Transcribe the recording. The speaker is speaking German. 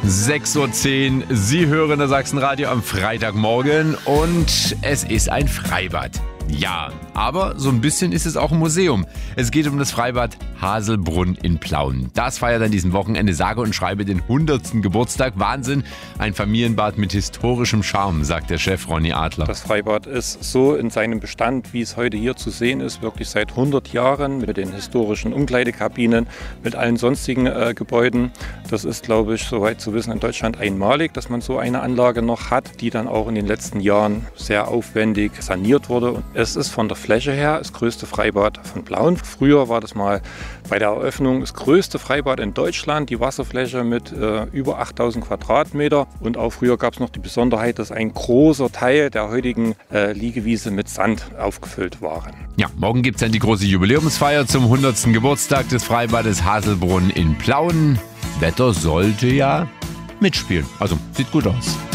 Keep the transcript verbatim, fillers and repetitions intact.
sechs Uhr zehn, Sie hören das Sachsenradio am Freitagmorgen und es ist ein Freibad. Ja, aber so ein bisschen ist es auch ein Museum. Es geht um das Freibad Haselbrunn in Plauen. Das feiert an diesem Wochenende sage und schreibe den hundertsten Geburtstag. Wahnsinn, ein Familienbad mit historischem Charme, sagt der Chef Ronny Adler. Das Freibad ist so in seinem Bestand, wie es heute hier zu sehen ist, wirklich seit hundert Jahren mit den historischen Umkleidekabinen, mit allen sonstigen äh, Gebäuden. Das ist, glaube ich, soweit zu wissen, in Deutschland einmalig, dass man so eine Anlage noch hat, die dann auch in den letzten Jahren sehr aufwendig saniert wurde. Und es ist von der Fläche her das größte Freibad von Plauen. Früher war das mal bei der Eröffnung das größte Freibad in Deutschland, die Wasserfläche mit äh, über achttausend Quadratmeter. Und auch früher gab es noch die Besonderheit, dass ein großer Teil der heutigen äh, Liegewiese mit Sand aufgefüllt waren. Ja, morgen gibt es dann die große Jubiläumsfeier zum hundertsten Geburtstag des Freibades Haselbrunn in Plauen. Wetter sollte ja mitspielen. Also, sieht gut aus.